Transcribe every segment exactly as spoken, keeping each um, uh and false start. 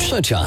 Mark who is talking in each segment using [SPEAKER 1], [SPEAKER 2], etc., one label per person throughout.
[SPEAKER 1] Trzecia.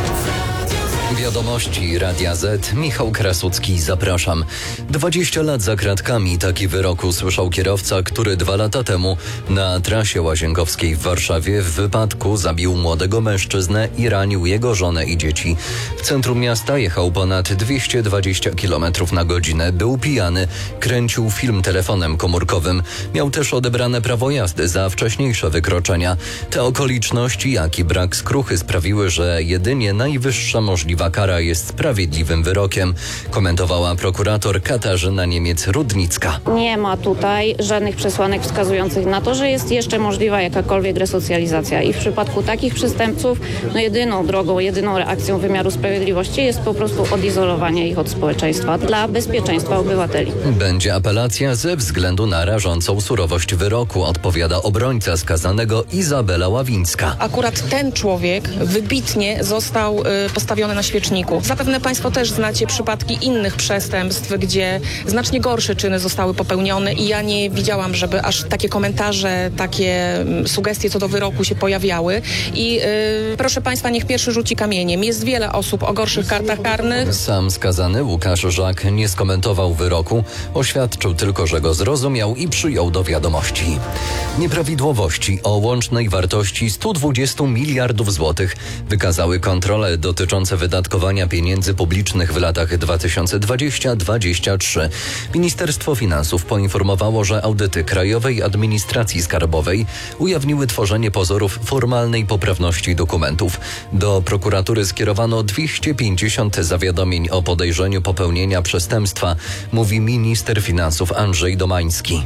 [SPEAKER 1] Wiadomości Radia Z. Michał Krasucki, zapraszam. dwadzieścia lat za kratkami. Taki wyrok usłyszał kierowca, który dwa lata temu na trasie Łazienkowskiej w Warszawie w wypadku zabił młodego mężczyznę i ranił jego żonę i dzieci. W centrum miasta jechał ponad dwieście dwadzieścia kilometrów na godzinę. Był pijany, kręcił film telefonem komórkowym. Miał też odebrane prawo jazdy za wcześniejsze wykroczenia. Te okoliczności, jak i brak skruchy sprawiły, że jedynie najwyższa możliwa kara jest sprawiedliwym wyrokiem, komentowała prokurator Katarzyna Niemiec-Rudnicka.
[SPEAKER 2] Nie ma tutaj żadnych przesłanek wskazujących na to, że jest jeszcze możliwa jakakolwiek resocjalizacja i w przypadku takich przestępców no jedyną drogą, jedyną reakcją wymiaru sprawiedliwości jest po prostu odizolowanie ich od społeczeństwa dla bezpieczeństwa obywateli.
[SPEAKER 1] Będzie apelacja ze względu na rażącą surowość wyroku, odpowiada obrońca skazanego Izabela Ławińska.
[SPEAKER 3] Akurat ten człowiek wybitnie został y, postawiony na świeczniku. Zapewne Państwo też znacie przypadki innych przestępstw, gdzie znacznie gorsze czyny zostały popełnione i ja nie widziałam, żeby aż takie komentarze, takie sugestie co do wyroku się pojawiały. I yy, proszę Państwa, niech pierwszy rzuci kamieniem. Jest wiele osób o gorszych kartach karnych.
[SPEAKER 1] Sam skazany Łukasz Żak nie skomentował wyroku. Oświadczył tylko, że go zrozumiał i przyjął do wiadomości. Nieprawidłowości o łącznej wartości sto dwadzieścia miliardów złotych wykazały kontrole dotyczące wydatkowania pieniędzy publicznych w latach dwa tysiące dwudziestym do dwudziestego trzeciego. Ministerstwo Finansów poinformowało, że audyty Krajowej Administracji Skarbowej ujawniły tworzenie pozorów formalnej poprawności dokumentów. Do prokuratury skierowano dwieście pięćdziesiąt zawiadomień o podejrzeniu popełnienia przestępstwa, mówi minister finansów Andrzej Domański.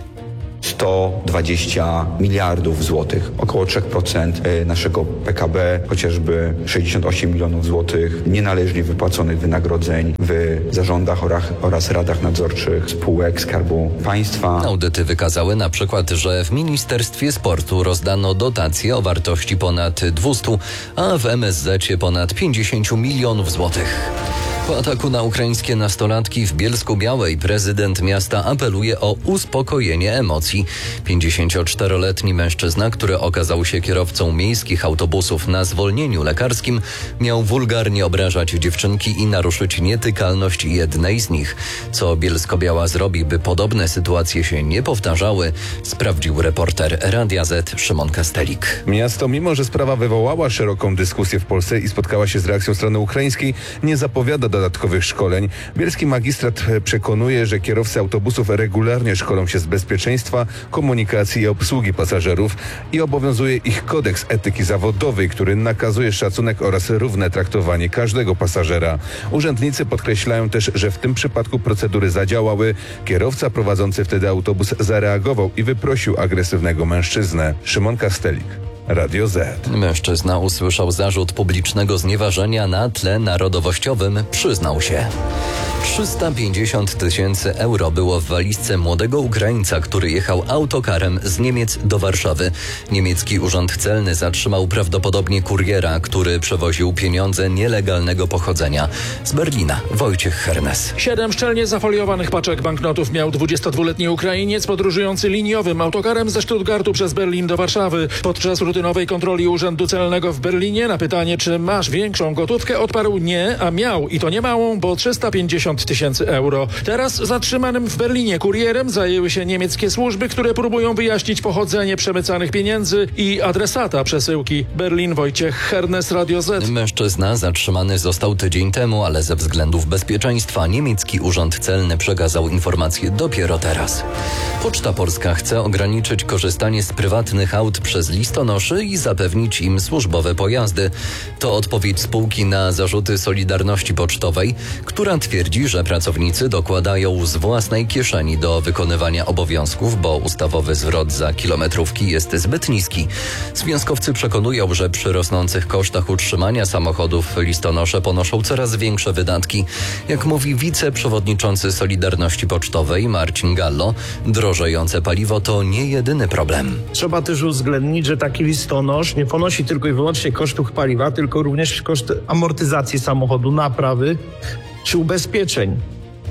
[SPEAKER 4] sto dwadzieścia miliardów złotych, około trzy procent naszego P K B, chociażby sześćdziesiąt osiem milionów złotych nienależnie wypłaconych wynagrodzeń w zarządach oraz radach nadzorczych spółek Skarbu Państwa.
[SPEAKER 1] Audyty wykazały na przykład, że w Ministerstwie Sportu rozdano dotacje o wartości ponad dwieście, a w M S Z ponad pięćdziesiąt milionów złotych. Po ataku na ukraińskie nastolatki w Bielsku-Białej prezydent miasta apeluje o uspokojenie emocji. pięćdziesięcioczteroletni mężczyzna, który okazał się kierowcą miejskich autobusów na zwolnieniu lekarskim, miał wulgarnie obrażać dziewczynki i naruszyć nietykalność jednej z nich. Co Bielsko-Biała zrobi, by podobne sytuacje się nie powtarzały, sprawdził reporter Radia Z Szymon Kastelik.
[SPEAKER 5] Miasto, mimo że sprawa wywołała szeroką dyskusję w Polsce i spotkała się z reakcją strony ukraińskiej, nie zapowiada dodatkowych szkoleń. Bielski magistrat przekonuje, że kierowcy autobusów regularnie szkolą się z bezpieczeństwa, komunikacji i obsługi pasażerów i obowiązuje ich kodeks etyki zawodowej, który nakazuje szacunek oraz równe traktowanie każdego pasażera. Urzędnicy podkreślają też, że w tym przypadku procedury zadziałały. Kierowca prowadzący wtedy autobus zareagował i wyprosił agresywnego mężczyznę. Szymon Kastelik. Radio Z.
[SPEAKER 1] Mężczyzna usłyszał zarzut publicznego znieważenia na tle narodowościowym. Przyznał się. trzysta pięćdziesiąt tysięcy euro było w walizce młodego Ukraińca, który jechał autokarem z Niemiec do Warszawy. Niemiecki Urząd Celny zatrzymał prawdopodobnie kuriera, który przewoził pieniądze nielegalnego pochodzenia. Z Berlina Wojciech Hernes.
[SPEAKER 6] Siedem szczelnie zafoliowanych paczek banknotów miał dwudziestodwuletni Ukrainiec podróżujący liniowym autokarem ze Stuttgartu przez Berlin do Warszawy. Podczas rutynowej kontroli Urzędu Celnego w Berlinie na pytanie, czy masz większą gotówkę, odparł nie, a miał i to nie małą, bo trzysta pięćdziesiąt tysięcy euro. Teraz zatrzymanym w Berlinie kurierem zajęły się niemieckie służby, które próbują wyjaśnić pochodzenie przemycanych pieniędzy i adresata przesyłki. Berlin, Wojciech Hernes, Radio Z.
[SPEAKER 1] Mężczyzna zatrzymany został tydzień temu, ale ze względów bezpieczeństwa niemiecki Urząd Celny przekazał informacje dopiero teraz. Poczta Polska chce ograniczyć korzystanie z prywatnych aut przez listonoszy i zapewnić im służbowe pojazdy. To odpowiedź spółki na zarzuty Solidarności Pocztowej, która twierdzi, że pracownicy dokładają z własnej kieszeni do wykonywania obowiązków, bo ustawowy zwrot za kilometrówki jest zbyt niski. Związkowcy przekonują, że przy rosnących kosztach utrzymania samochodów listonosze ponoszą coraz większe wydatki. Jak mówi wiceprzewodniczący Solidarności Pocztowej Marcin Gallo, drożejące paliwo to nie jedyny problem.
[SPEAKER 7] Trzeba też uwzględnić, że taki listonosz nie ponosi tylko i wyłącznie kosztów paliwa, tylko również koszt amortyzacji samochodu, naprawy czy ubezpieczeń.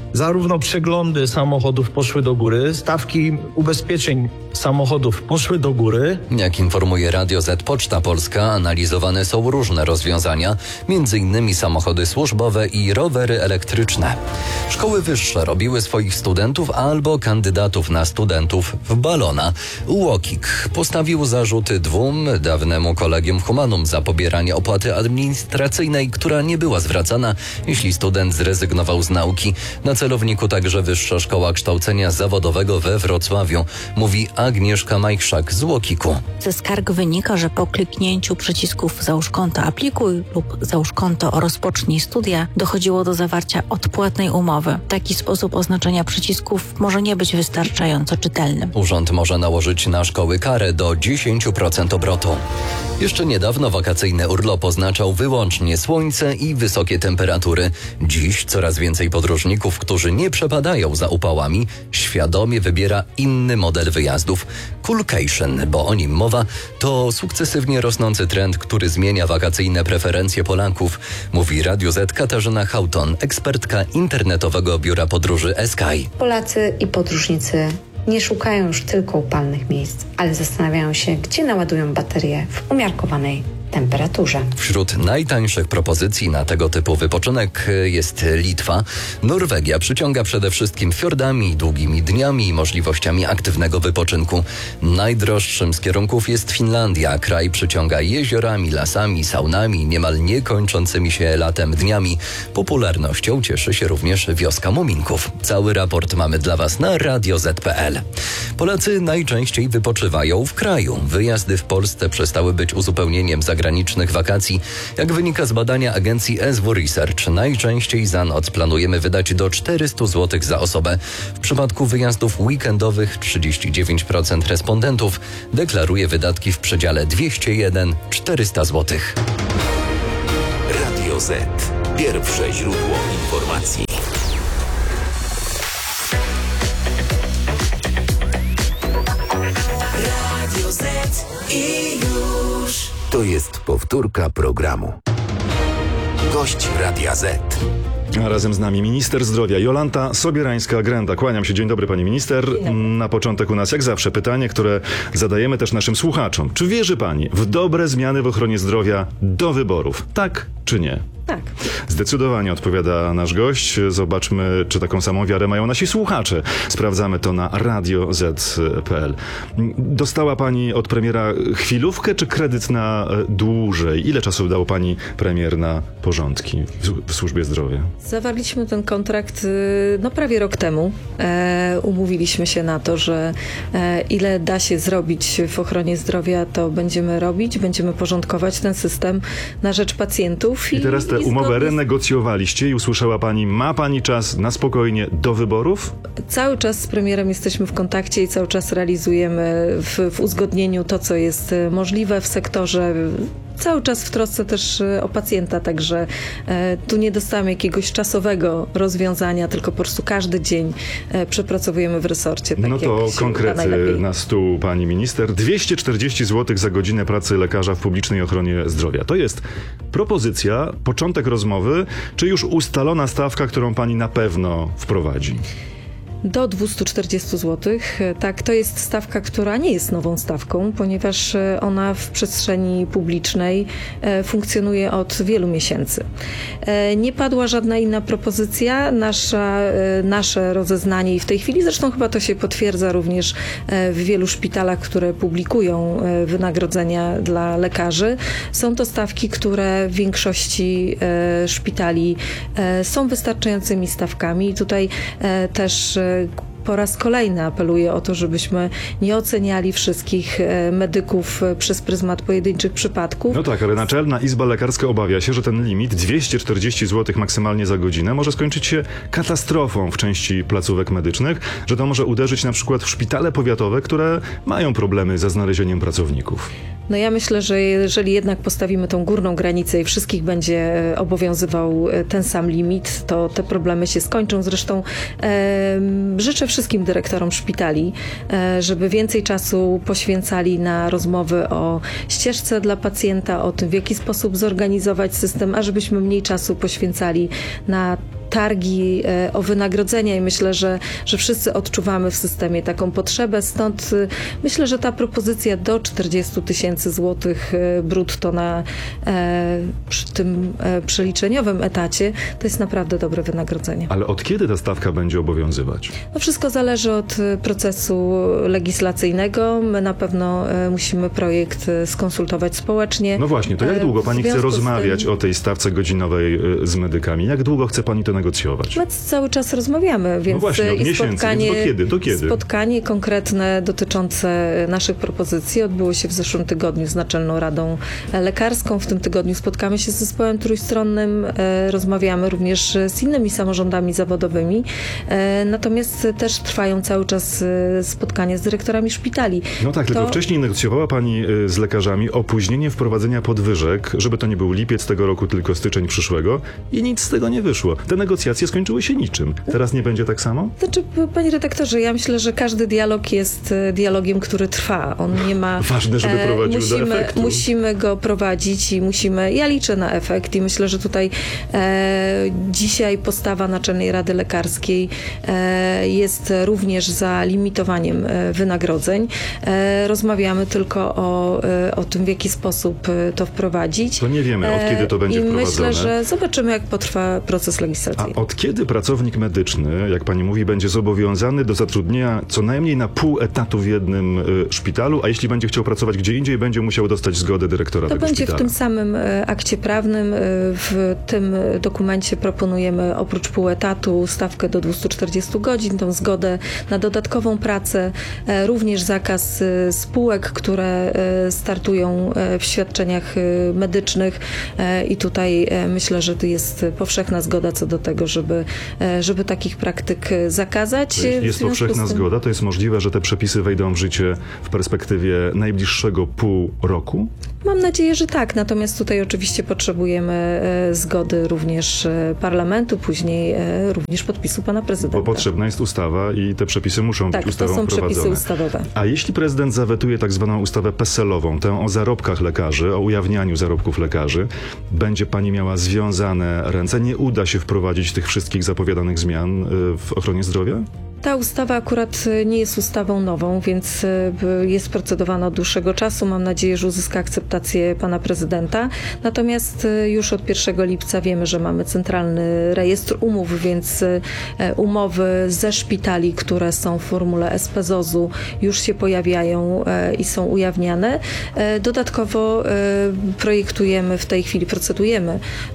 [SPEAKER 7] zarówno przeglądy samochodów poszły do góry, stawki ubezpieczeń samochodów poszły do góry.
[SPEAKER 1] Jak informuje Radio Z Poczta Polska, analizowane są różne rozwiązania, między innymi samochody służbowe i rowery elektryczne. Szkoły wyższe robiły swoich studentów albo kandydatów na studentów w balona. UOKiK postawił zarzuty dwóm dawnemu Collegium Humanum za pobieranie opłaty administracyjnej, która nie była zwracana, jeśli student zrezygnował z nauki. Na celowniku także Wyższa Szkoła Kształcenia Zawodowego we Wrocławiu, mówi Agnieszka Majchrzak z UOKiK-u.
[SPEAKER 8] Ze skarg wynika, że po kliknięciu przycisków załóż konto aplikuj lub załóż konto rozpocznij studia dochodziło do zawarcia odpłatnej umowy. Taki sposób oznaczenia przycisków może nie być wystarczająco czytelny.
[SPEAKER 1] Urząd może nałożyć na szkoły karę do dziesięć procent obrotu. Jeszcze niedawno wakacyjny urlop oznaczał wyłącznie słońce i wysokie temperatury. Dziś coraz więcej podróżników, którzy nie przepadają za upałami, świadomie wybiera inny model wyjazdów. Coolcation, bo o nim mowa, to sukcesywnie rosnący trend, który zmienia wakacyjne preferencje Polaków, mówi Radio Z Katarzyna Hauton, ekspertka internetowego biura podróży Sky.
[SPEAKER 9] Polacy i podróżnicy nie szukają już tylko upalnych miejsc, ale zastanawiają się, gdzie naładują baterie w umiarkowanej temperaturze.
[SPEAKER 1] Wśród najtańszych propozycji na tego typu wypoczynek jest Litwa. Norwegia przyciąga przede wszystkim fiordami, długimi dniami i możliwościami aktywnego wypoczynku. Najdroższym z kierunków jest Finlandia. Kraj przyciąga jeziorami, lasami, saunami, niemal niekończącymi się latem dniami. Popularnością cieszy się również wioska Muminków. Cały raport mamy dla Was na radio zet kropka pe el. Polacy najczęściej wypoczywają w kraju. Wyjazdy w Polsce przestały być uzupełnieniem zagranicznych wakacji. Jak wynika z badania agencji S W Research, najczęściej za noc planujemy wydać do czterysta złotych za osobę. W przypadku wyjazdów weekendowych trzydzieści dziewięć procent respondentów deklaruje wydatki w przedziale dwieście jeden do czterysta złotych.
[SPEAKER 10] Radio Z. Pierwsze źródło informacji. Radio Z i już. To jest powtórka programu. Gość Radia Z.
[SPEAKER 11] A razem z nami minister zdrowia Jolanta Sobierańska-Grenda. Kłaniam się. Dzień dobry, pani minister. Na początek u nas jak zawsze pytanie, które zadajemy też naszym słuchaczom. Czy wierzy pani w dobre zmiany w ochronie zdrowia do wyborów? Tak czy nie?
[SPEAKER 9] Tak.
[SPEAKER 11] Zdecydowanie odpowiada nasz gość. Zobaczmy, czy taką samą wiarę mają nasi słuchacze. Sprawdzamy to na radio zet kropka pe el. Dostała pani od premiera chwilówkę czy kredyt na dłużej? Ile czasu dał pani premier na porządki w, w służbie zdrowia?
[SPEAKER 12] Zawarliśmy ten kontrakt no prawie rok temu. E, umówiliśmy się na to, że e, ile da się zrobić w ochronie zdrowia, to będziemy robić. Będziemy porządkować ten system na rzecz pacjentów.
[SPEAKER 11] I, I teraz tę umowę renegocjowaliście i usłyszała pani, ma pani czas na spokojnie do wyborów?
[SPEAKER 12] Cały czas z premierem jesteśmy w kontakcie i cały czas realizujemy w, w uzgodnieniu to, co jest możliwe w sektorze. Cały czas w trosce też o pacjenta, także e, tu nie dostamy jakiegoś czasowego rozwiązania, tylko po prostu każdy dzień e, przepracowujemy w resorcie. Tak
[SPEAKER 11] no to konkrety na stół, pani minister. dwieście czterdzieści złotych za godzinę pracy lekarza w publicznej ochronie zdrowia. To jest propozycja, początek rozmowy, czy już ustalona stawka, którą pani na pewno wprowadzi?
[SPEAKER 12] Do dwieście czterdzieści złotych. Tak, to jest stawka, która nie jest nową stawką, ponieważ ona w przestrzeni publicznej funkcjonuje od wielu miesięcy. Nie padła żadna inna propozycja. Nasza, nasze rozeznanie i w tej chwili, zresztą chyba to się potwierdza również w wielu szpitalach, które publikują wynagrodzenia dla lekarzy. Są to stawki, które w większości szpitali są wystarczającymi stawkami. I tutaj też po raz kolejny apeluję o to, żebyśmy nie oceniali wszystkich medyków przez pryzmat pojedynczych przypadków.
[SPEAKER 11] No tak, ale Naczelna Izba Lekarska obawia się, że ten limit dwieście czterdzieści złotych maksymalnie za godzinę może skończyć się katastrofą w części placówek medycznych, że to może uderzyć na przykład w szpitale powiatowe, które mają problemy ze znalezieniem pracowników.
[SPEAKER 12] No ja myślę, że jeżeli jednak postawimy tą górną granicę i wszystkich będzie obowiązywał ten sam limit, to te problemy się skończą. Zresztą e, życzę wszystkim dyrektorom szpitali, e, żeby więcej czasu poświęcali na rozmowy o ścieżce dla pacjenta, o tym, w jaki sposób zorganizować system, a żebyśmy mniej czasu poświęcali na targi o wynagrodzenia i myślę, że, że wszyscy odczuwamy w systemie taką potrzebę, stąd myślę, że ta propozycja do czterdziestu tysięcy złotych brutto na przy tym przeliczeniowym etacie to jest naprawdę dobre wynagrodzenie.
[SPEAKER 11] Ale od kiedy ta stawka będzie obowiązywać?
[SPEAKER 12] No wszystko zależy od procesu legislacyjnego. My na pewno musimy projekt skonsultować społecznie.
[SPEAKER 11] No właśnie, to jak długo pani chce rozmawiać tym... o tej stawce godzinowej z medykami? Jak długo chce pani to negocjować?
[SPEAKER 12] My cały czas rozmawiamy, więc
[SPEAKER 11] no właśnie, od
[SPEAKER 12] i
[SPEAKER 11] miesięcy,
[SPEAKER 12] spotkanie,
[SPEAKER 11] więc do kiedy? Do kiedy?
[SPEAKER 12] Spotkanie konkretne dotyczące naszych propozycji odbyło się w zeszłym tygodniu z Naczelną Radą Lekarską. W tym tygodniu spotkamy się z zespołem trójstronnym, rozmawiamy również z innymi samorządami zawodowymi, natomiast też trwają cały czas spotkania z dyrektorami szpitali.
[SPEAKER 11] No tak, to... tylko wcześniej negocjowała pani z lekarzami opóźnienie wprowadzenia podwyżek, żeby to nie był lipiec tego roku, tylko styczeń przyszłego i nic z tego nie wyszło. Te negocjacje skończyły się niczym. Teraz nie będzie tak samo?
[SPEAKER 12] Znaczy, panie redaktorze, ja myślę, że każdy dialog jest dialogiem, który trwa. On nie ma...
[SPEAKER 11] Ważne, żeby prowadził
[SPEAKER 12] musimy,
[SPEAKER 11] do efektu.
[SPEAKER 12] Musimy go prowadzić i musimy... Ja liczę na efekt i myślę, że tutaj e, dzisiaj postawa Naczelnej Rady Lekarskiej e, jest również za limitowaniem e, wynagrodzeń. E, rozmawiamy tylko o, e, o tym, w jaki sposób to wprowadzić.
[SPEAKER 11] To nie wiemy, od kiedy to będzie
[SPEAKER 12] I
[SPEAKER 11] wprowadzone.
[SPEAKER 12] myślę, że zobaczymy, jak potrwa proces legislacyjny.
[SPEAKER 11] A od kiedy pracownik medyczny, jak pani mówi, będzie zobowiązany do zatrudnienia co najmniej na pół etatu w jednym y, szpitalu, a jeśli będzie chciał pracować gdzie indziej, będzie musiał dostać zgodę dyrektora
[SPEAKER 12] to
[SPEAKER 11] tego
[SPEAKER 12] będzie
[SPEAKER 11] szpitala?
[SPEAKER 12] W tym samym akcie prawnym. W tym dokumencie proponujemy oprócz pół etatu stawkę do dwieście czterdzieści godzin, tą zgodę na dodatkową pracę, również zakaz spółek, które startują w świadczeniach medycznych i tutaj myślę, że to jest powszechna zgoda co do tego, żeby, żeby takich praktyk zakazać.
[SPEAKER 11] Jeśli jest powszechna tym... zgoda, to jest możliwe, że te przepisy wejdą w życie w perspektywie najbliższego pół roku?
[SPEAKER 12] Mam nadzieję, że tak. Natomiast tutaj oczywiście potrzebujemy zgody również parlamentu, później również podpisu pana prezydenta.
[SPEAKER 11] Bo potrzebna jest ustawa i te przepisy muszą
[SPEAKER 12] tak,
[SPEAKER 11] być ustawą
[SPEAKER 12] to są
[SPEAKER 11] wprowadzone.
[SPEAKER 12] Przepisy ustawowe.
[SPEAKER 11] A jeśli prezydent zawetuje tak zwaną ustawę peselową, tę o zarobkach lekarzy, o ujawnianiu zarobków lekarzy, będzie pani miała związane ręce? Nie uda się wprowadzić tych wszystkich zapowiadanych zmian w ochronie zdrowia?
[SPEAKER 12] Ta ustawa akurat nie jest ustawą nową, więc jest procedowana od dłuższego czasu. Mam nadzieję, że uzyska akceptację pana prezydenta. Natomiast już od pierwszego lipca wiemy, że mamy centralny rejestr umów, więc umowy ze szpitali, które są w formule S P Z O Z-u już się pojawiają i są ujawniane. Dodatkowo projektujemy, w tej chwili procedujemy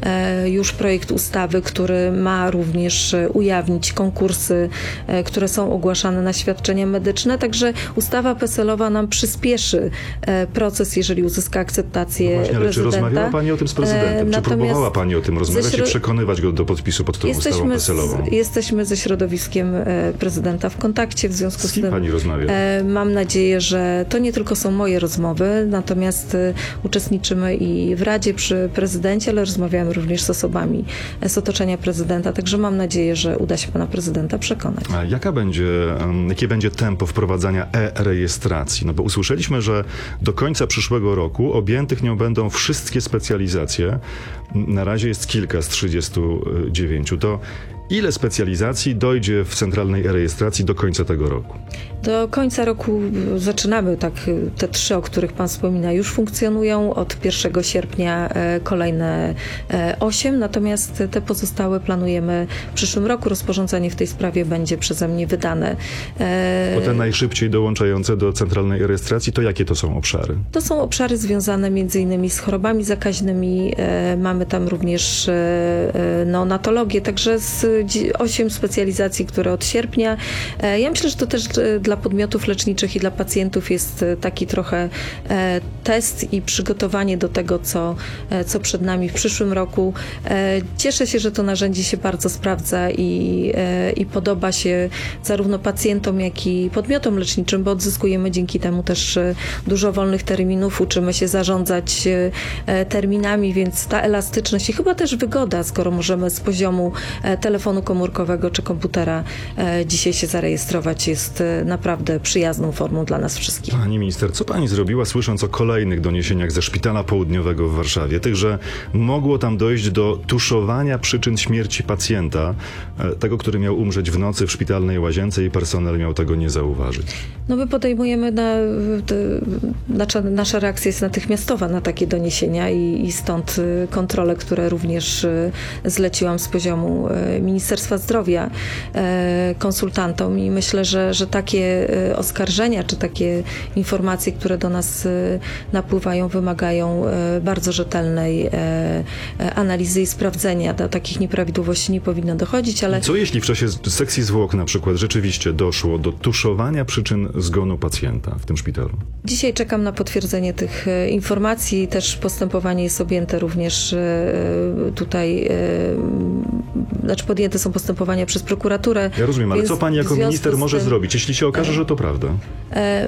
[SPEAKER 12] już projekt ustawy, który ma również ujawnić konkursy, które są ogłaszane na świadczenia medyczne, także ustawa peselowa nam przyspieszy proces, jeżeli uzyska akceptację
[SPEAKER 11] no właśnie, ale
[SPEAKER 12] prezydenta.
[SPEAKER 11] Czy rozmawiała pani o tym z prezydentem? Czy próbowała pani o tym rozmawiać środ... i przekonywać go do podpisu pod tą
[SPEAKER 12] jesteśmy
[SPEAKER 11] ustawą peselową?
[SPEAKER 12] Z, jesteśmy ze środowiskiem prezydenta w kontakcie, w związku z,
[SPEAKER 11] z kim
[SPEAKER 12] tym
[SPEAKER 11] pani rozmawia?
[SPEAKER 12] Mam nadzieję, że to nie tylko są moje rozmowy, natomiast uczestniczymy i w Radzie przy prezydencie, ale rozmawiamy również z osobami z otoczenia prezydenta, także mam nadzieję, że uda się pana prezydenta przekonać.
[SPEAKER 11] A jaka będzie, jakie będzie tempo wprowadzania e-rejestracji? No bo usłyszeliśmy, że do końca przyszłego roku objętych nią będą wszystkie specjalizacje. Na razie jest kilka z trzydziestu dziewięciu. To ile specjalizacji dojdzie w centralnej e-rejestracji do końca tego roku?
[SPEAKER 12] Do końca roku zaczynamy, tak, te trzy, o których pan wspomina, już funkcjonują. Od pierwszego sierpnia kolejne osiem, natomiast te pozostałe planujemy w przyszłym roku. Rozporządzenie w tej sprawie będzie przeze mnie wydane.
[SPEAKER 11] Bo te najszybciej dołączające do centralnej e-rejestracji, to jakie to są obszary?
[SPEAKER 12] To są obszary związane między innymi z chorobami zakaźnymi. Mamy tam również neonatologię, także z osiem specjalizacji, które od sierpnia. Ja myślę, że to też dla podmiotów leczniczych i dla pacjentów jest taki trochę test i przygotowanie do tego, co, co przed nami w przyszłym roku. Cieszę się, że to narzędzie się bardzo sprawdza i, i podoba się zarówno pacjentom, jak i podmiotom leczniczym, bo odzyskujemy dzięki temu też dużo wolnych terminów, uczymy się zarządzać terminami, więc ta elastyczność i chyba też wygoda, skoro możemy z poziomu telefonu telefonu komórkowego czy komputera dzisiaj się zarejestrować jest naprawdę przyjazną formą dla nas wszystkich.
[SPEAKER 11] Pani minister, co pani zrobiła, słysząc o kolejnych doniesieniach ze Szpitala Południowego w Warszawie? Tych, że mogło tam dojść do tuszowania przyczyn śmierci pacjenta, tego, który miał umrzeć w nocy w szpitalnej łazience i personel miał tego nie zauważyć.
[SPEAKER 12] No my podejmujemy, na, nasza, nasza reakcja jest natychmiastowa na takie doniesienia i, i stąd kontrole, które również zleciłam z poziomu Ministerstwa Zdrowia konsultantom i myślę, że, że takie oskarżenia czy takie informacje, które do nas napływają, wymagają bardzo rzetelnej analizy i sprawdzenia. Do takich nieprawidłowości nie powinno dochodzić, ale...
[SPEAKER 11] Co jeśli w czasie sekcji zwłok na przykład rzeczywiście doszło do tuszowania przyczyn zgonu pacjenta w tym szpitalu?
[SPEAKER 12] Dzisiaj czekam na potwierdzenie tych informacji. Też postępowanie jest objęte również tutaj, znaczy podjęte są postępowania przez prokuraturę.
[SPEAKER 11] Ja rozumiem, ale co pani jako minister może tym, zrobić, jeśli się okaże, że to prawda?
[SPEAKER 12] E,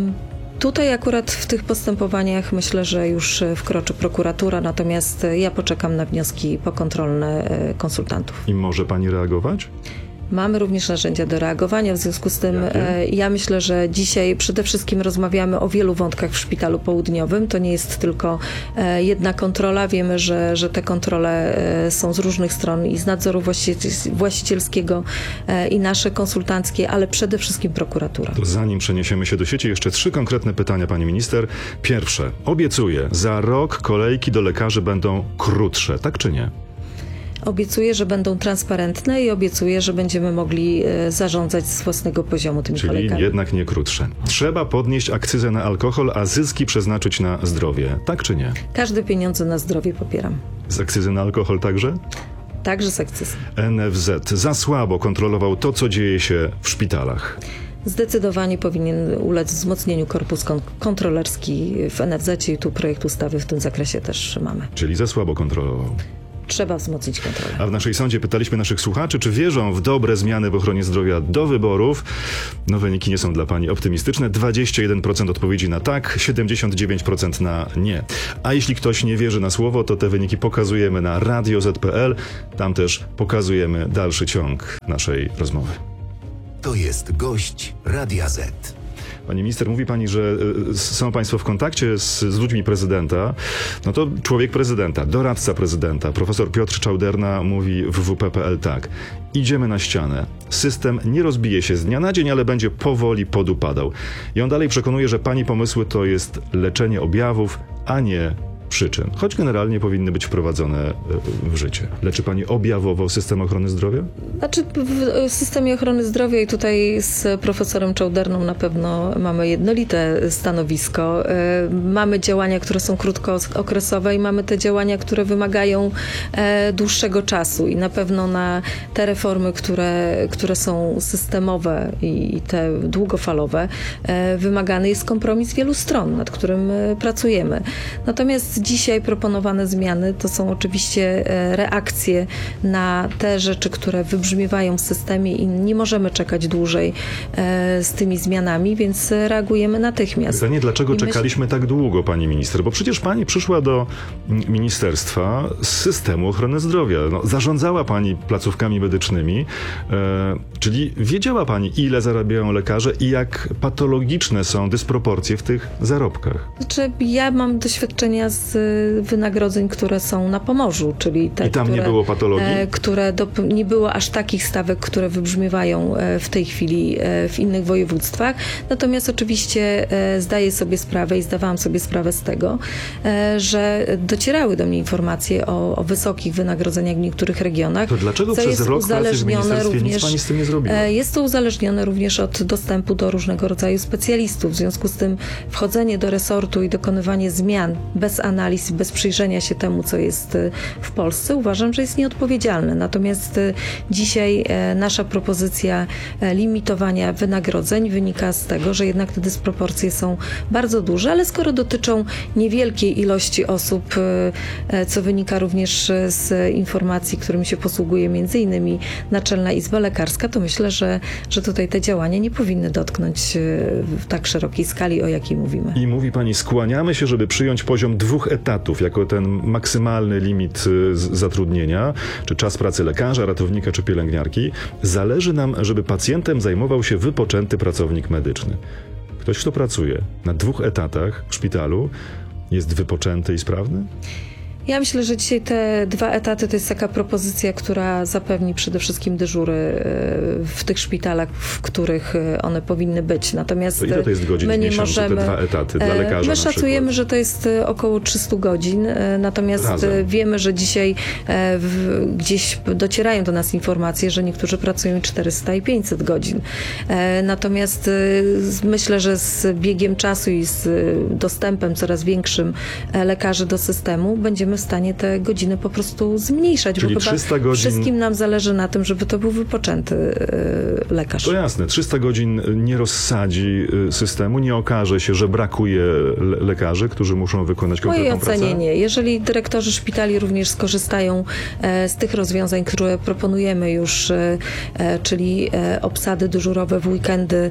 [SPEAKER 12] Tutaj akurat w tych postępowaniach myślę, że już wkroczy prokuratura, natomiast ja poczekam na wnioski pokontrolne konsultantów.
[SPEAKER 11] I może pani reagować?
[SPEAKER 12] Mamy również narzędzia do reagowania, w związku z tym e, ja myślę, że dzisiaj przede wszystkim rozmawiamy o wielu wątkach w Szpitalu Południowym. To nie jest tylko e, jedna kontrola. Wiemy, że, że te kontrole e, są z różnych stron i z nadzoru właścicielskiego e, i nasze konsultanckie, ale przede wszystkim prokuratura.
[SPEAKER 11] To zanim przeniesiemy się do sieci, jeszcze trzy konkretne pytania, pani minister. Pierwsze, obiecuję, za rok kolejki do lekarzy będą krótsze, tak czy nie?
[SPEAKER 12] Obiecuję, że będą transparentne i obiecuję, że będziemy mogli zarządzać z własnego poziomu tymi
[SPEAKER 11] Czyli
[SPEAKER 12] kolejkami.
[SPEAKER 11] Czyli jednak nie krótsze. Trzeba podnieść akcyzę na alkohol, a zyski przeznaczyć na zdrowie. Tak czy nie?
[SPEAKER 12] Każde pieniądze na zdrowie popieram.
[SPEAKER 11] Z akcyzy na alkohol także?
[SPEAKER 12] Także z akcyzy.
[SPEAKER 11] N F Z za słabo kontrolował to, co dzieje się w szpitalach.
[SPEAKER 12] Zdecydowanie powinien ulec wzmocnieniu korpus kontrolerski w N F Z i tu projekt ustawy w tym zakresie też mamy.
[SPEAKER 11] Czyli za słabo kontrolował.
[SPEAKER 12] Trzeba wzmocnić kontrolę.
[SPEAKER 11] A w naszej sądzie pytaliśmy naszych słuchaczy, czy wierzą w dobre zmiany w ochronie zdrowia do wyborów. No wyniki nie są dla pani optymistyczne. dwadzieścia jeden procent odpowiedzi na tak, siedemdziesiąt dziewięć procent na nie. A jeśli ktoś nie wierzy na słowo, to te wyniki pokazujemy na radio zet kropka pe el. Tam też pokazujemy dalszy ciąg naszej rozmowy.
[SPEAKER 10] To jest gość Radia Z.
[SPEAKER 11] Pani minister, mówi pani, że są państwo w kontakcie z, z ludźmi prezydenta. No to człowiek prezydenta, doradca prezydenta, profesor Piotr Czauderna mówi w w p kropka pe el tak. Idziemy na ścianę. System nie rozbije się z dnia na dzień, ale będzie powoli podupadał. I on dalej przekonuje, że pani pomysły to jest leczenie objawów, a nie przyczyn, choć generalnie powinny być wprowadzone w życie. Leczy pani objawowo system ochrony zdrowia?
[SPEAKER 12] Znaczy w systemie ochrony zdrowia i tutaj z profesorem Czauderną na pewno mamy jednolite stanowisko. Mamy działania, które są krótkookresowe i mamy te działania, które wymagają dłuższego czasu i na pewno na te reformy, które, które są systemowe i te długofalowe, wymagany jest kompromis wielu stron, nad którym pracujemy. Natomiast dzisiaj proponowane zmiany to są oczywiście reakcje na te rzeczy, które wybrzmiewają w systemie i nie możemy czekać dłużej z tymi zmianami, więc reagujemy natychmiast.
[SPEAKER 11] Pytanie, dlaczego
[SPEAKER 12] I
[SPEAKER 11] czekaliśmy myśl... tak długo, pani minister? Bo przecież pani przyszła do ministerstwa z systemu ochrony zdrowia. No, zarządzała pani placówkami medycznymi, e, czyli wiedziała pani, ile zarabiają lekarze i jak patologiczne są dysproporcje w tych zarobkach.
[SPEAKER 12] Znaczy, ja mam doświadczenia z wynagrodzeń, które są na Pomorzu, czyli te,
[SPEAKER 11] I tam
[SPEAKER 12] które,
[SPEAKER 11] nie było patologii?
[SPEAKER 12] Które do, nie było aż takich stawek, które wybrzmiewają w tej chwili w innych województwach. Natomiast oczywiście zdaję sobie sprawę i zdawałam sobie sprawę z tego, że docierały do mnie informacje o, o wysokich wynagrodzeniach w niektórych regionach.
[SPEAKER 11] To dlaczego przez rok pracy w ministerstwie również, nic pani z tym nie zrobiła?
[SPEAKER 12] Jest to uzależnione również od dostępu do różnego rodzaju specjalistów. W związku z tym wchodzenie do resortu i dokonywanie zmian bez analiz, bez przyjrzenia się temu, co jest w Polsce, uważam, że jest nieodpowiedzialne. Natomiast dzisiaj nasza propozycja limitowania wynagrodzeń wynika z tego, że jednak te dysproporcje są bardzo duże, ale skoro dotyczą niewielkiej ilości osób, co wynika również z informacji, którymi się posługuje między innymi Naczelna Izba Lekarska, to myślę, że, że tutaj te działania nie powinny dotknąć w tak szerokiej skali, o jakiej mówimy.
[SPEAKER 11] I mówi pani, skłaniamy się, żeby przyjąć poziom dwóch etatów jako ten maksymalny limit zatrudnienia, czy czas pracy lekarza, ratownika czy pielęgniarki, zależy nam, żeby pacjentem zajmował się wypoczęty pracownik medyczny. Ktoś, kto pracuje na dwóch etatach w szpitalu, jest wypoczęty i sprawny?
[SPEAKER 12] Ja myślę, że dzisiaj te dwa etaty to jest taka propozycja, która zapewni przede wszystkim dyżury w tych szpitalach, w których one powinny być. Natomiast
[SPEAKER 11] to ile to jest godzin
[SPEAKER 12] my nie
[SPEAKER 11] w miesiącu,
[SPEAKER 12] możemy,
[SPEAKER 11] te dwa etaty dla lekarza?
[SPEAKER 12] My szacujemy, że to jest około trzysta godzin, natomiast Razem. wiemy, że dzisiaj w, gdzieś docierają do nas informacje, że niektórzy pracują czterysta i pięćset godzin. Natomiast myślę, że z biegiem czasu i z dostępem coraz większym lekarzy do systemu będziemy w stanie te godziny po prostu zmniejszać,
[SPEAKER 11] Czyli
[SPEAKER 12] bo chyba
[SPEAKER 11] trzysta godzin...
[SPEAKER 12] wszystkim nam zależy na tym, żeby to był wypoczęty lekarz.
[SPEAKER 11] To jasne, trzysta godzin nie rozsadzi systemu, nie okaże się, że brakuje le- lekarzy, którzy muszą wykonać konkretną
[SPEAKER 12] pracę? Moje ocenie
[SPEAKER 11] pracę?
[SPEAKER 12] nie. Jeżeli dyrektorzy szpitali również skorzystają z tych rozwiązań, które proponujemy już, czyli obsady dyżurowe w weekendy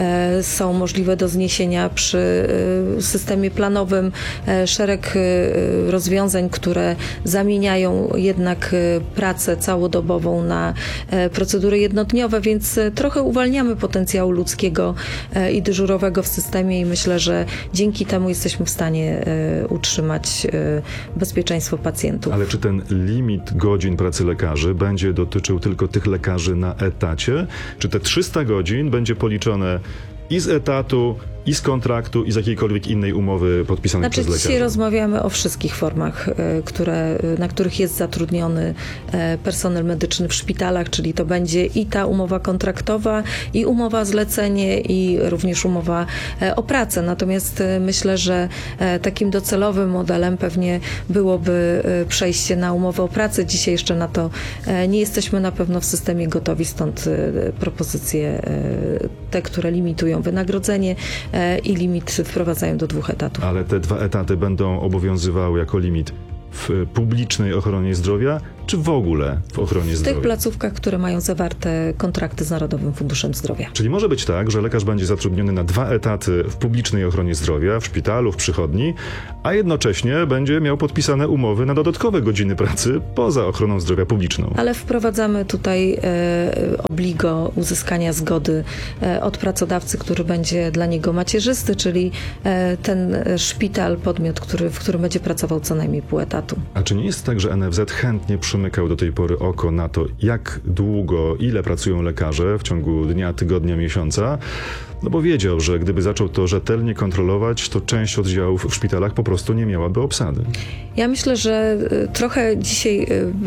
[SPEAKER 12] są możliwe do zniesienia przy systemie planowym, szereg rozwiązań, które zamieniają jednak pracę całodobową na procedury jednodniowe, więc trochę uwalniamy potencjału ludzkiego i dyżurowego w systemie i myślę, że dzięki temu jesteśmy w stanie utrzymać bezpieczeństwo pacjentów.
[SPEAKER 11] Ale czy ten limit godzin pracy lekarzy będzie dotyczył tylko tych lekarzy na etacie? Czy te trzysta godzin będzie policzone i z etatu, i z kontraktu, i z jakiejkolwiek innej umowy podpisanej
[SPEAKER 12] znaczy,
[SPEAKER 11] przez lekarza?
[SPEAKER 12] Dzisiaj rozmawiamy o wszystkich formach, które, na których jest zatrudniony personel medyczny w szpitalach, czyli to będzie i ta umowa kontraktowa, i umowa zlecenie, i również umowa o pracę. Natomiast myślę, że takim docelowym modelem pewnie byłoby przejście na umowę o pracę. Dzisiaj jeszcze na to nie jesteśmy na pewno w systemie gotowi, stąd propozycje te, które limitują wynagrodzenie i limit wprowadzają do dwóch etatów.
[SPEAKER 11] Ale te dwa etaty będą obowiązywały jako limit w publicznej ochronie zdrowia, czy w ogóle w ochronie
[SPEAKER 12] w
[SPEAKER 11] zdrowia?
[SPEAKER 12] W tych placówkach, które mają zawarte kontrakty z Narodowym Funduszem Zdrowia.
[SPEAKER 11] Czyli może być tak, że lekarz będzie zatrudniony na dwa etaty w publicznej ochronie zdrowia, w szpitalu, w przychodni, a jednocześnie będzie miał podpisane umowy na dodatkowe godziny pracy poza ochroną zdrowia publiczną.
[SPEAKER 12] Ale wprowadzamy tutaj e, obligo uzyskania zgody e, od pracodawcy, który będzie dla niego macierzysty, czyli e, ten szpital, podmiot, który, w którym będzie pracował co najmniej pół etatu.
[SPEAKER 11] A czy nie jest tak, że N F Z chętnie przymykał do tej pory oko na to, jak długo, ile pracują lekarze w ciągu dnia, tygodnia, miesiąca? No bo wiedział, że gdyby zaczął to rzetelnie kontrolować, to część oddziałów w szpitalach po prostu nie miałaby obsady.
[SPEAKER 12] Ja myślę, że trochę dzisiaj,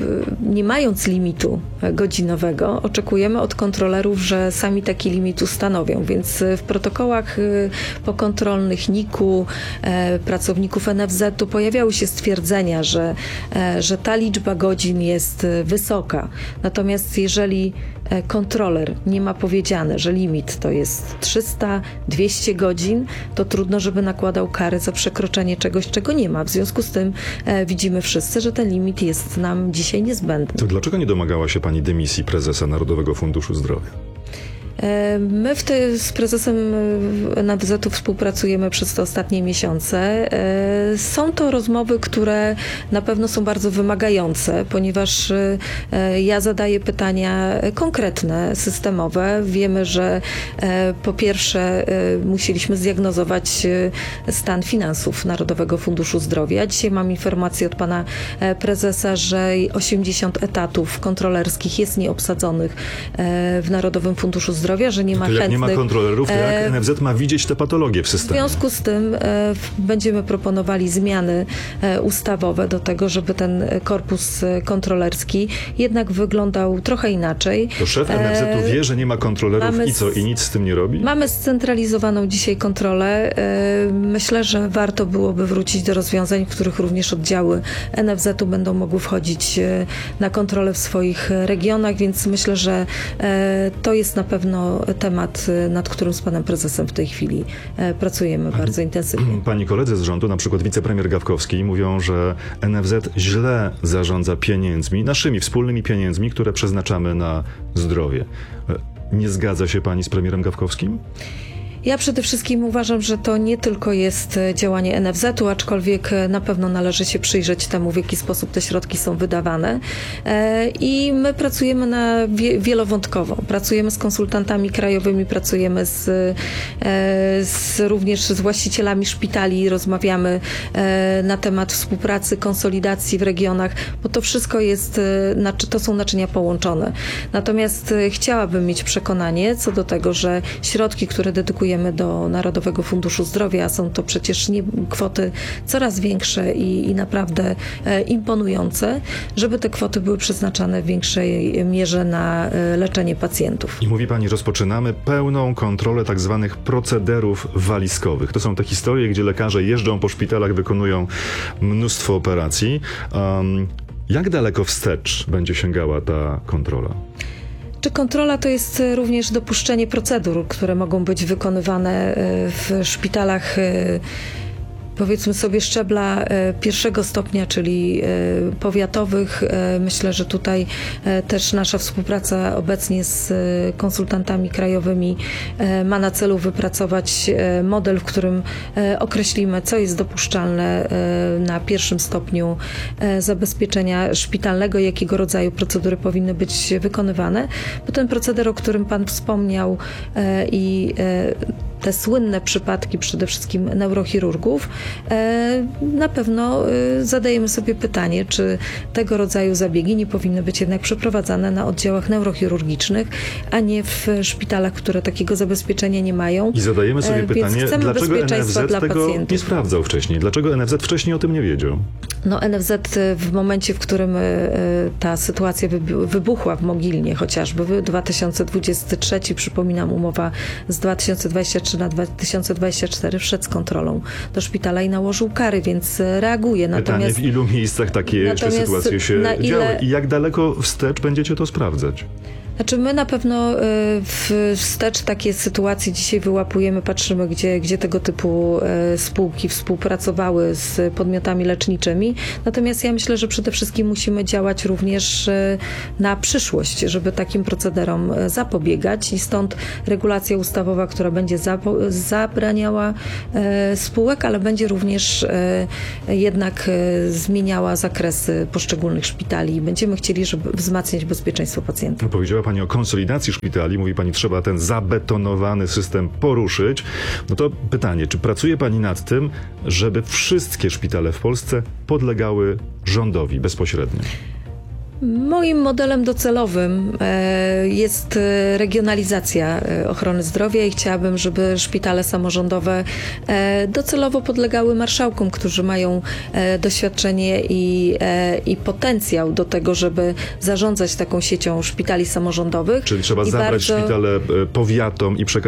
[SPEAKER 12] nie mając limitu godzinowego, oczekujemy od kontrolerów, że sami taki limit ustanowią, więc w protokołach pokontrolnych N I K u, pracowników N F Z u pojawiały się stwierdzenia, że, że ta liczba godzin jest wysoka. Natomiast jeżeli kontroler nie ma powiedziane, że limit to jest trzysta, dwieście godzin, to trudno, żeby nakładał kary za przekroczenie czegoś, czego nie ma. W związku z tym e, widzimy wszyscy, że ten limit jest nam dzisiaj niezbędny.
[SPEAKER 11] To dlaczego nie domagała się pani dymisji prezesa Narodowego Funduszu Zdrowia?
[SPEAKER 12] My w te, z prezesem N F Z u współpracujemy przez te ostatnie miesiące. Są to rozmowy, które na pewno są bardzo wymagające, ponieważ ja zadaję pytania konkretne, systemowe. Wiemy, że po pierwsze musieliśmy zdiagnozować stan finansów Narodowego Funduszu Zdrowia. Dzisiaj mam informację od pana prezesa, że osiemdziesiąt etatów kontrolerskich jest nieobsadzonych w Narodowym Funduszu Zdrowia. Zdrowia, że nie ma
[SPEAKER 11] to jak
[SPEAKER 12] chętnych.
[SPEAKER 11] nie ma kontrolerów, to jak N F Z ma widzieć te patologie w systemie?
[SPEAKER 12] W związku z tym e, będziemy proponowali zmiany e, ustawowe do tego, żeby ten korpus kontrolerski jednak wyglądał trochę inaczej.
[SPEAKER 11] To szef N F Z u wie, że nie ma kontrolerów
[SPEAKER 12] mamy
[SPEAKER 11] i co? I nic z tym nie robi?
[SPEAKER 12] Mamy scentralizowaną dzisiaj kontrolę. E, myślę, że warto byłoby wrócić do rozwiązań, w których również oddziały N F Z u będą mogły wchodzić e, na kontrolę w swoich regionach, więc myślę, że e, to jest na pewno temat, nad którym z panem prezesem w tej chwili pracujemy pani, bardzo intensywnie.
[SPEAKER 11] Pani koledzy z rządu, na przykład wicepremier Gawkowski, mówią, że N F Z źle zarządza pieniędzmi, naszymi wspólnymi pieniędzmi, które przeznaczamy na zdrowie. Nie zgadza się pani z premierem Gawkowskim?
[SPEAKER 12] Ja przede wszystkim uważam, że to nie tylko jest działanie N F Z u, aczkolwiek na pewno należy się przyjrzeć temu, w jaki sposób te środki są wydawane. I my pracujemy na wielowątkowo. Pracujemy z konsultantami krajowymi, pracujemy z, z również z właścicielami szpitali, rozmawiamy na temat współpracy, konsolidacji w regionach, bo to wszystko jest, to są naczynia połączone. Natomiast chciałabym mieć przekonanie co do tego, że środki, które dedykujemy do Narodowego Funduszu Zdrowia, są to przecież nie, kwoty coraz większe i, i naprawdę e, imponujące, żeby te kwoty były przeznaczane w większej mierze na e, leczenie pacjentów.
[SPEAKER 11] I mówi pani, rozpoczynamy pełną kontrolę tak zwanych procederów walizkowych. To są te historie, gdzie lekarze jeżdżą po szpitalach, wykonują mnóstwo operacji. Um, jak daleko wstecz będzie sięgała ta kontrola?
[SPEAKER 12] Czy kontrola to jest również dopuszczenie procedur, które mogą być wykonywane w szpitalach, powiedzmy sobie, szczebla pierwszego stopnia, czyli powiatowych. Myślę, że tutaj też nasza współpraca obecnie z konsultantami krajowymi ma na celu wypracować model, w którym określimy, co jest dopuszczalne na pierwszym stopniu zabezpieczenia szpitalnego, jakiego rodzaju procedury powinny być wykonywane. Bo ten proceder, o którym pan wspomniał, i te słynne przypadki przede wszystkim neurochirurgów, na pewno zadajemy sobie pytanie, czy tego rodzaju zabiegi nie powinny być jednak przeprowadzane na oddziałach neurochirurgicznych, a nie w szpitalach, które takiego zabezpieczenia nie mają.
[SPEAKER 11] I zadajemy sobie
[SPEAKER 12] Więc
[SPEAKER 11] pytanie, dlaczego N F Z
[SPEAKER 12] dla
[SPEAKER 11] tego
[SPEAKER 12] pacjentów
[SPEAKER 11] nie sprawdzał wcześniej? Dlaczego N F Z wcześniej o tym nie wiedział?
[SPEAKER 12] No N F Z w momencie, w którym ta sytuacja wybuchła w Mogilnie chociażby, dwa tysiące dwudziesty trzeci, przypominam, umowa z dwa tysiące dwudziesty trzeci na dwa tysiące dwudziesty czwarty, wszedł z kontrolą do szpitala i nałożył kary, więc reaguje.
[SPEAKER 11] Pytanie, w ilu miejscach takie sytuacje się
[SPEAKER 12] na ile...
[SPEAKER 11] działy i jak daleko wstecz będziecie to sprawdzać?
[SPEAKER 12] Znaczy my na pewno wstecz takie sytuacje dzisiaj wyłapujemy, patrzymy, gdzie, gdzie tego typu spółki współpracowały z podmiotami leczniczymi. Natomiast ja myślę, że przede wszystkim musimy działać również na przyszłość, żeby takim procederom zapobiegać i stąd regulacja ustawowa, która będzie zabraniała spółek, ale będzie również jednak zmieniała zakresy poszczególnych szpitali i będziemy chcieli, żeby wzmacniać bezpieczeństwo pacjentów.
[SPEAKER 11] Powiedziała pani o konsolidacji szpitali, mówi pani, trzeba ten zabetonowany system poruszyć. No to pytanie, czy pracuje pani nad tym, żeby wszystkie szpitale w Polsce podlegały rządowi bezpośrednio?
[SPEAKER 12] Moim modelem docelowym jest regionalizacja ochrony zdrowia i chciałabym, żeby szpitale samorządowe docelowo podlegały marszałkom, którzy mają doświadczenie i, i potencjał do tego, żeby zarządzać taką siecią szpitali samorządowych.
[SPEAKER 11] Czyli trzeba
[SPEAKER 12] I
[SPEAKER 11] zabrać
[SPEAKER 12] bardzo...
[SPEAKER 11] szpitale powiatom i przekazać